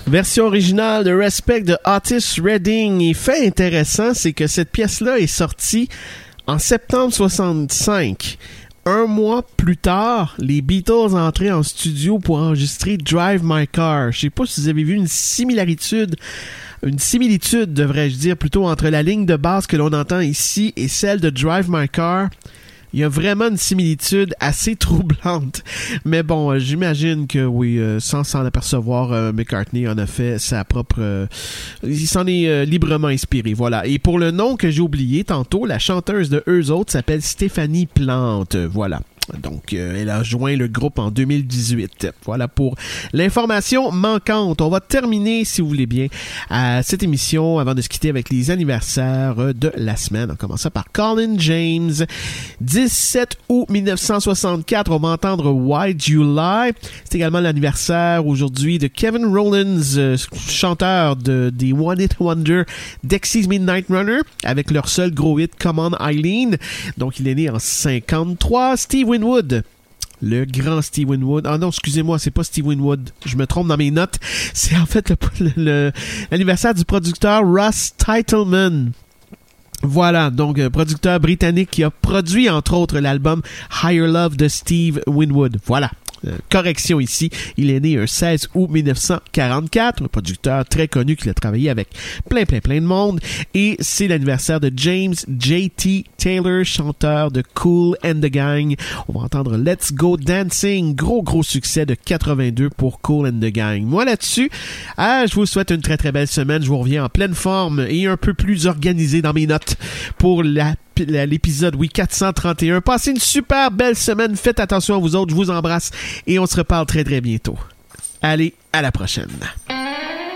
Version originale de Respect de Otis Redding. Et fait intéressant, c'est que cette pièce-là est sortie en septembre 65. Un mois plus tard, les Beatles entraient en studio pour enregistrer Drive My Car. Je sais pas si vous avez vu une similitude, devrais-je dire, plutôt entre la ligne de basse que l'on entend ici et celle de Drive My Car. Il y a vraiment une similitude assez troublante. Mais bon, j'imagine que oui, sans s'en apercevoir, McCartney en a fait sa propre... il s'en est librement inspiré, voilà. Et pour le nom que j'ai oublié tantôt, la chanteuse de Eux Autres s'appelle Stéphanie Plante, voilà. Donc, elle a joint le groupe en 2018. Voilà pour l'information manquante. On va terminer, si vous voulez bien, cette émission avant de se quitter avec les anniversaires de la semaine. On commence par Colin James. 17 août 1964, on va entendre Why'd You Lie. C'est également l'anniversaire aujourd'hui de Kevin Rowlands, chanteur des One Hit Wonder Dexys Midnight Runner, avec leur seul gros hit Come On Eileen. Donc, il est né en 53. Steve Winwood, le grand Steve Winwood. Ah non, excusez-moi, c'est pas Steve Winwood. Je me trompe dans mes notes. C'est en fait l'anniversaire du producteur Russ Titelman. Voilà, donc producteur britannique qui a produit entre autres l'album Higher Love de Steve Winwood. Voilà. Correction ici, il est né un 16 août 1944, un producteur très connu qui a travaillé avec plein de monde, et c'est l'anniversaire de James J.T. Taylor, chanteur de Kool and the Gang. On va entendre Let's Go Dancing, gros succès de 82 pour Kool and the Gang. Moi là-dessus, je vous souhaite une très belle semaine, je vous reviens en pleine forme et un peu plus organisé dans mes notes pour l'épisode 431. Passez une super belle semaine. Faites attention à vous autres. Je vous embrasse et on se reparle très bientôt. Allez, à la prochaine.